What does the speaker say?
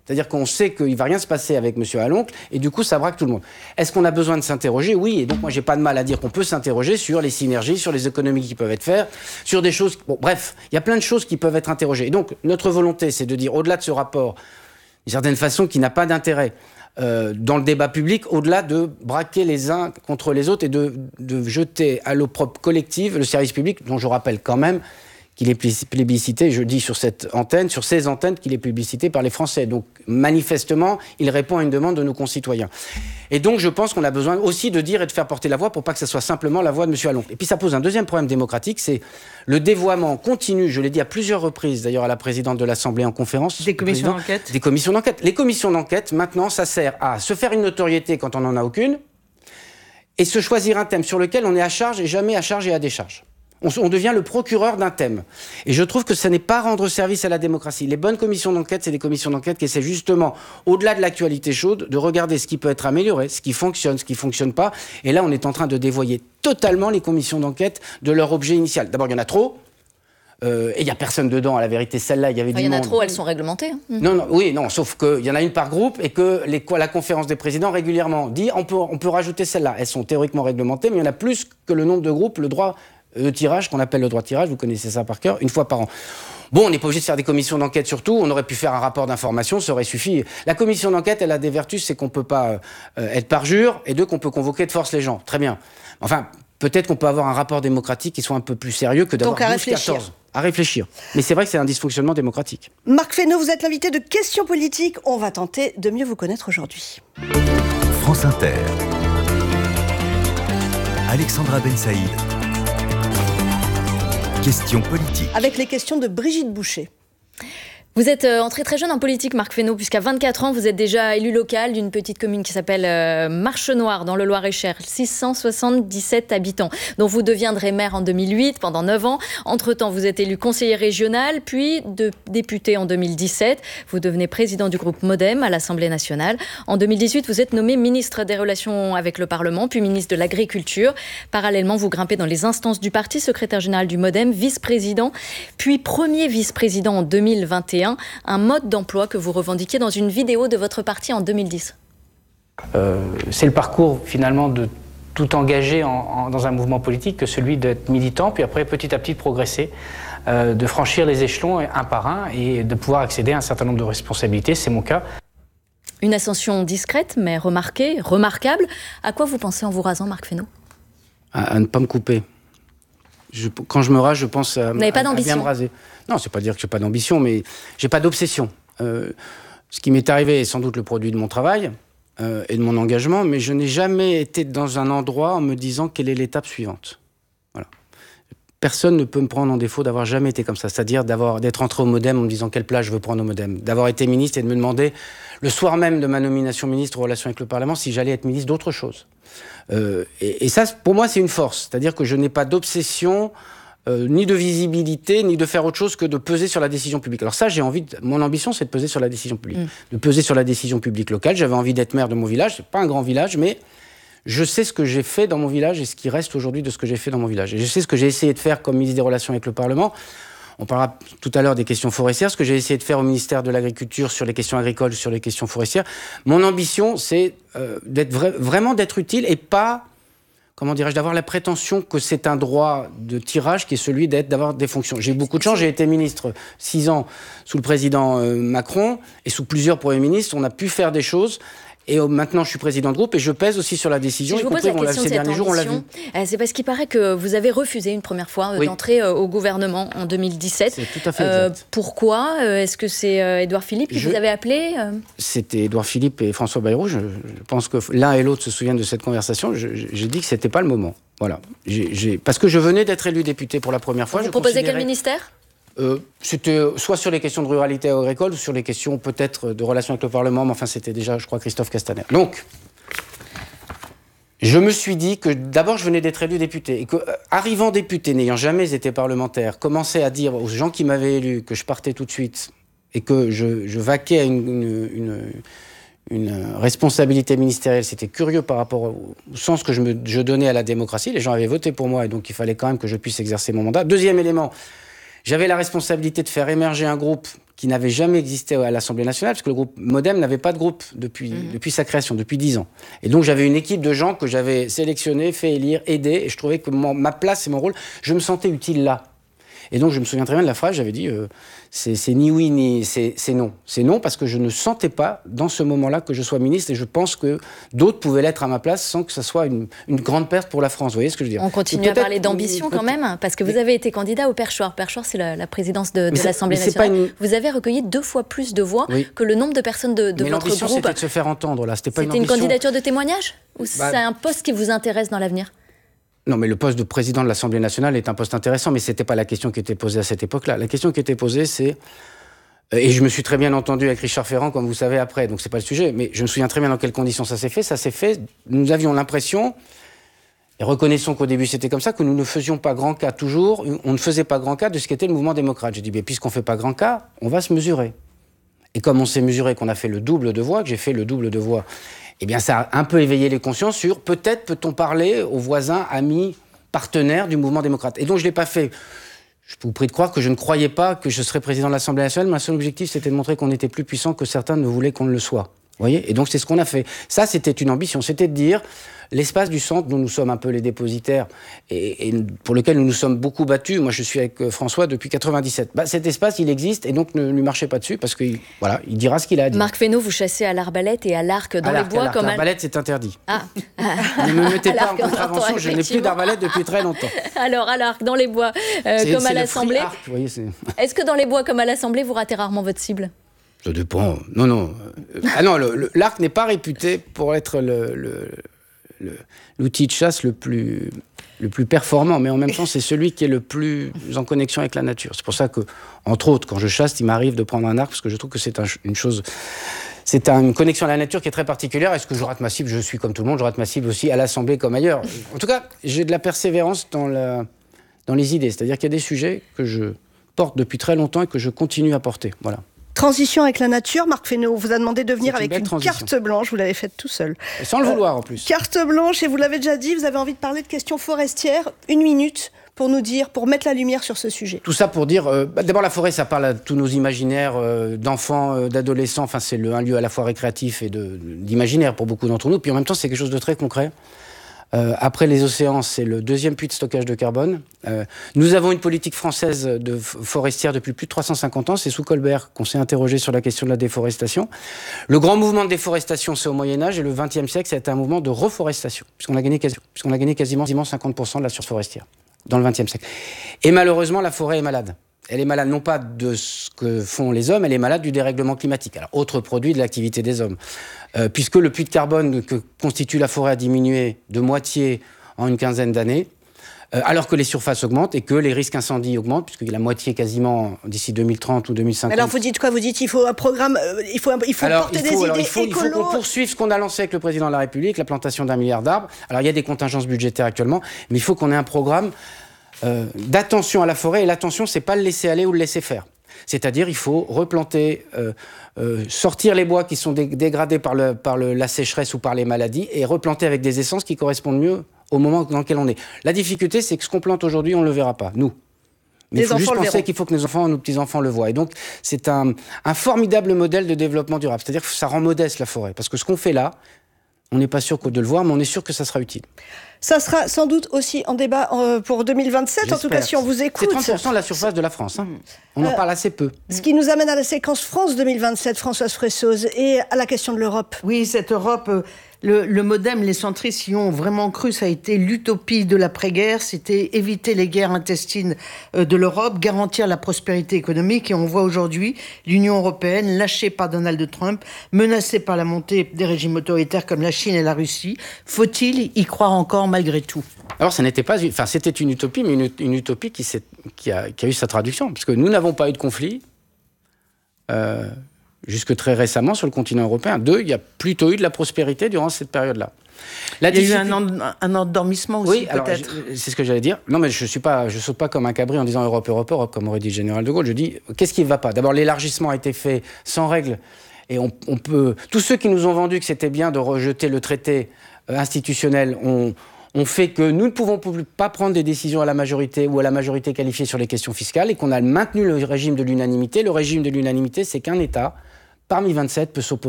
C'est-à-dire qu'on sait qu'il ne va rien se passer avec M. Haloncle, et du coup, ça braque tout le monde. Est-ce qu'on a besoin de s'interroger? Oui, et donc moi, j'ai pas de mal à dire qu'on peut s'interroger sur les synergies, sur les économies qui peuvent être faites, sur des choses... Bon, bref, il y a plein de choses qui peuvent être interrogées. Et donc, notre volonté, c'est de dire, au-delà de ce rapport, d'une certaine façon, qui n'a pas d'intérêt dans le débat public, au-delà de braquer les uns contre les autres et de jeter à l'opprobre collective le service public, dont je rappelle quand même qu'il est plébiscité, je dis sur cette antenne, sur ces antennes, qu'il est plébiscité par les Français. Donc, manifestement, il répond à une demande de nos concitoyens. Et donc, je pense qu'on a besoin aussi de dire et de faire porter la voix pour pas que ce soit simplement la voix de M. Haloncle. Et puis, ça pose un deuxième problème démocratique, c'est le dévoiement continu, je l'ai dit à plusieurs reprises, d'ailleurs à la présidente de l'Assemblée en conférence. Des commissions d'enquête. Des commissions d'enquête. Les commissions d'enquête, maintenant, ça sert à se faire une notoriété quand on n'en a aucune, et se choisir un thème sur lequel on est à charge et jamais à charge et à décharge. On devient le procureur d'un thème. Et je trouve que ça n'est pas rendre service à la démocratie. Les bonnes commissions d'enquête, c'est des commissions d'enquête qui essaient justement, au-delà de l'actualité chaude, de regarder ce qui peut être amélioré, ce qui fonctionne pas. Et là, on est en train de dévoyer totalement les commissions d'enquête de leur objet initial. D'abord, il y en a trop. Et il n'y a personne dedans, à la vérité, celle-là, il y avait du monde. Il y en a trop, elles sont réglementées. Non, sauf qu'il y en a une par groupe et que la conférence des présidents régulièrement dit on peut rajouter celle-là. Elles sont théoriquement réglementées, mais il y en a plus que le nombre de groupes, le droit de tirage, qu'on appelle le droit de tirage, vous connaissez ça par cœur, une fois par an. Bon, on n'est pas obligé de faire des commissions d'enquête surtout, on aurait pu faire un rapport d'information, ça aurait suffi. La commission d'enquête, elle a des vertus, c'est qu'on ne peut pas être parjure, et deux, qu'on peut convoquer de force les gens. Très bien. Enfin, peut-être qu'on peut avoir un rapport démocratique qui soit un peu plus sérieux que d'avoir 12-14. À réfléchir. Mais c'est vrai que c'est un dysfonctionnement démocratique. Marc Fesneau, vous êtes l'invité de Questions politiques. On va tenter de mieux vous connaître aujourd'hui. France Inter. Alexandra Ben Saïd. Questions politiques. Avec les questions de Brigitte Boucher. Vous êtes entré très jeune en politique, Marc Fesneau, puisqu'à 24 ans, vous êtes déjà élu local d'une petite commune qui s'appelle Marchenoir, dans le Loir-et-Cher, 677 habitants, dont vous deviendrez maire en 2008, pendant 9 ans. Entre-temps, vous êtes élu conseiller régional, puis député en 2017. Vous devenez président du groupe MoDem à l'Assemblée nationale. En 2018, vous êtes nommé ministre des Relations avec le Parlement, puis ministre de l'Agriculture. Parallèlement, vous grimpez dans les instances du parti, secrétaire général du MoDem, vice-président, puis premier vice-président en 2021. Un mode d'emploi que vous revendiquiez dans une vidéo de votre parti en 2010. C'est le parcours finalement de tout engagé dans un mouvement politique que celui d'être militant, puis après petit à petit de progresser, de franchir les échelons un par un et de pouvoir accéder à un certain nombre de responsabilités, c'est mon cas. Une ascension discrète mais remarquable. À quoi vous pensez en vous rasant, Marc Fesneau ? À ne pas me couper. Quand je me rase, je pense à bien me raser. Non, c'est pas dire que j'ai pas d'ambition, mais j'ai pas d'obsession. Ce qui m'est arrivé est sans doute le produit de mon travail et de mon engagement, mais je n'ai jamais été dans un endroit en me disant quelle est l'étape suivante. Voilà. Personne ne peut me prendre en défaut d'avoir jamais été comme ça, c'est-à-dire d'être entré au MoDem en me disant quelle place je veux prendre au MoDem, d'avoir été ministre et de me demander le soir même de ma nomination ministre aux relations avec le Parlement si j'allais être ministre d'autre chose. Et ça, pour moi, c'est une force, c'est-à-dire que je n'ai pas d'obsession ni de visibilité, ni de faire autre chose que de peser sur la décision publique. Alors ça, mon ambition, c'est de peser sur la décision publique. De peser sur la décision publique locale. J'avais envie d'être maire de mon village. C'est pas un grand village, mais je sais ce que j'ai fait dans mon village et ce qui reste aujourd'hui de ce que j'ai fait dans mon village. Et je sais ce que j'ai essayé de faire comme ministre des Relations avec le Parlement. On parlera tout à l'heure des questions forestières, ce que j'ai essayé de faire au ministère de l'Agriculture sur les questions agricoles, sur les questions forestières. Mon ambition, c'est vraiment d'être utile et pas... d'avoir la prétention que c'est un droit de tirage qui est celui d'avoir des fonctions. J'ai eu beaucoup de chance, j'ai été ministre 6 ans sous le président Macron et sous plusieurs premiers ministres, on a pu faire des choses. Et maintenant, je suis président de groupe et je pèse aussi sur la décision. Si je vous pose la question de cette ambition, c'est parce qu'il paraît que vous avez refusé une première fois d'entrer au gouvernement en 2017. C'est tout à fait exact. Pourquoi ? Est-ce que c'est Édouard Philippe qui vous avait appelé ? C'était Édouard Philippe et François Bayrou. Je pense que l'un et l'autre se souviennent de cette conversation. J'ai dit que ce n'était pas le moment. Voilà. Parce que je venais d'être élu député pour la première fois. Vous proposez quel ministère ? C'était soit sur les questions de ruralité agricole ou sur les questions peut-être de relations avec le Parlement, mais enfin c'était déjà, je crois, Christophe Castaner. Donc, je me suis dit que d'abord je venais d'être élu député et que, arrivant député, n'ayant jamais été parlementaire, commencer à dire aux gens qui m'avaient élu que je partais tout de suite et que je vaquais à une responsabilité ministérielle, c'était curieux par rapport au sens que je donnais à la démocratie. Les gens avaient voté pour moi et donc il fallait quand même que je puisse exercer mon mandat. Deuxième élément, j'avais la responsabilité de faire émerger un groupe qui n'avait jamais existé à l'Assemblée nationale, parce que le groupe MoDem n'avait pas de groupe depuis sa création, depuis 10 ans. Et donc j'avais une équipe de gens que j'avais sélectionnés, fait élire, aidés, et je trouvais que ma place et mon rôle, je me sentais utile là. Et donc je me souviens très bien de la phrase, j'avais dit c'est ni oui ni c'est non. C'est non parce que je ne sentais pas dans ce moment-là que je sois ministre, et je pense que d'autres pouvaient l'être à ma place sans que ça soit une grande perte pour la France. Vous voyez ce que je veux dire? On continue à parler d'ambition quand même, parce que vous avez été candidat au Perchoir. Perchoir, c'est la présidence de l'Assemblée nationale. Vous avez recueilli 2 fois plus de voix que le nombre de personnes de votre groupe. Mais l'ambition, c'était de se faire entendre, là. C'était une candidature de témoignage? Ou c'est un poste qui vous intéresse dans l'avenir? Non, mais le poste de président de l'Assemblée nationale est un poste intéressant, mais ce n'était pas la question qui était posée à cette époque-là. La question qui était posée, c'est... Et je me suis très bien entendu avec Richard Ferrand, comme vous savez, après, donc c'est pas le sujet, mais je me souviens très bien dans quelles conditions ça s'est fait. Ça s'est fait, nous avions l'impression, et reconnaissons qu'au début c'était comme ça, que nous ne faisions pas grand cas toujours, on ne faisait pas grand cas de ce qu'était le mouvement démocrate. J'ai dit, mais puisqu'on ne fait pas grand cas, on va se mesurer. Et comme on s'est mesuré qu'on a fait le double de voix, que j'ai fait le double de voix, eh bien ça a un peu éveillé les consciences sur peut-être peut-on parler aux voisins, amis, partenaires du mouvement démocrate. Et donc je ne l'ai pas fait. Je vous prie de croire que je ne croyais pas que je serais président de l'Assemblée nationale. Mon seul objectif, c'était de montrer qu'on était plus puissant que certains ne voulaient qu'on ne le soit. Vous voyez ? Et donc c'est ce qu'on a fait. Ça, c'était une ambition. C'était de dire, l'espace du centre, dont nous sommes un peu les dépositaires, et pour lequel nous nous sommes beaucoup battus, moi je suis avec François depuis 97, cet espace, il existe, et donc ne lui marchez pas dessus, parce qu'il il dira ce qu'il a à dire. Marc Fesneau, vous chassez à l'arbalète et à l'arc dans les bois comme... L'arbalète, c'est interdit. Ne me mettez pas en contravention, je n'ai plus d'arbalète depuis très longtemps. Alors, à l'arc, dans les bois, comme à l'Assemblée. Est-ce que dans les bois, comme à l'Assemblée, vous ratez rarement votre cible ? Ça dépend. Non. Ah non, l'arc n'est pas réputé pour être l'outil de chasse le plus performant, mais en même temps, c'est celui qui est le plus en connexion avec la nature. C'est pour ça que, entre autres, quand je chasse, il m'arrive de prendre un arc, parce que je trouve que c'est une chose... C'est une connexion à la nature qui est très particulière. Est-ce que je rate ma cible ? Je suis comme tout le monde, je rate ma cible aussi à l'Assemblée comme ailleurs. En tout cas, j'ai de la persévérance dans les idées. C'est-à-dire qu'il y a des sujets que je porte depuis très longtemps et que je continue à porter. Voilà. Transition avec la nature, Marc Fesneau vous a demandé de venir avec une carte blanche, vous l'avez faite tout seul. Et sans le vouloir en plus. Carte blanche, et vous l'avez déjà dit, vous avez envie de parler de questions forestières. 1 minute pour nous dire, pour mettre la lumière sur ce sujet. Tout ça pour dire, d'abord la forêt, ça parle à tous nos imaginaires d'enfants, d'adolescents, enfin c'est un lieu à la fois récréatif et d'imaginaire pour beaucoup d'entre nous, puis en même temps c'est quelque chose de très concret. Après les océans, c'est le 2e puits de stockage de carbone. Nous avons une politique française forestière depuis plus de 350 ans. C'est sous Colbert qu'on s'est interrogé sur la question de la déforestation. Le grand mouvement de déforestation, c'est au Moyen-Âge, et le XXe siècle, ça a été un mouvement de reforestation, puisqu'on a gagné quasiment 50% de la surface forestière dans le XXe siècle. Et malheureusement, la forêt est malade. Elle est malade non pas de ce que font les hommes, elle est malade du dérèglement climatique. Alors, autre produit de l'activité des hommes. Puisque le puits de carbone que constitue la forêt a diminué de moitié en une quinzaine d'années, alors que les surfaces augmentent et que les risques incendies augmentent, puisque la moitié quasiment d'ici 2030 ou 2050. Alors vous dites quoi ? Vous dites qu'il faut un programme, il faut porter des idées écolo. Il faut qu'on poursuive ce qu'on a lancé avec le président de la République, la plantation d'1 milliard d'arbres. Alors il y a des contingences budgétaires actuellement, mais il faut qu'on ait un programme d'attention à la forêt, et l'attention, c'est pas le laisser aller ou le laisser faire. C'est-à-dire, il faut replanter, sortir les bois qui sont dégradés par la sécheresse ou par les maladies, et replanter avec des essences qui correspondent mieux au moment dans lequel on est. La difficulté, c'est que ce qu'on plante aujourd'hui, on ne le verra pas, nous. Mais il faut juste penser qu'il faut que nos enfants, nos petits-enfants le voient. Et donc, c'est un formidable modèle de développement durable. C'est-à-dire que ça rend modeste la forêt. Parce que ce qu'on fait là, on n'est pas sûr de le voir, mais on est sûr que ça sera utile. Ça sera sans doute aussi en débat pour 2027, J'espère. En tout cas si on vous écoute. C'est 30% de la surface de la France. Hein. On en parle assez peu. Ce qui nous amène à la séquence France 2027, Françoise Fressoz, et à la question de l'Europe. Oui, cette Europe, le MoDem, les centristes y ont vraiment cru, ça a été l'utopie de l'après-guerre, c'était éviter les guerres intestines de l'Europe, garantir la prospérité économique, et on voit aujourd'hui l'Union européenne lâchée par Donald Trump, menacée par la montée des régimes autoritaires comme la Chine et la Russie. Faut-il y croire encore malgré tout ? Alors, c'était une utopie, mais une utopie qui a eu sa traduction, parce que nous n'avons pas eu de conflit jusque très récemment sur le continent européen. Il y a plutôt eu de la prospérité durant cette période-là. Il y a eu un endormissement aussi, peut-être. C'est ce que j'allais dire. Non, mais je saute pas comme un cabri en disant Europe, Europe, Europe, comme aurait dit le général de Gaulle. Je dis, qu'est-ce qui ne va pas ? D'abord, l'élargissement a été fait sans règles. Et on peut... Tous ceux qui nous ont vendu que c'était bien de rejeter le traité institutionnel ont ont fait que nous ne pouvons pas prendre des décisions à la majorité ou à la majorité qualifiée sur les questions fiscales et qu'on a maintenu le régime de l'unanimité. Le régime de l'unanimité, c'est qu'un État, parmi 27, peut s'opposer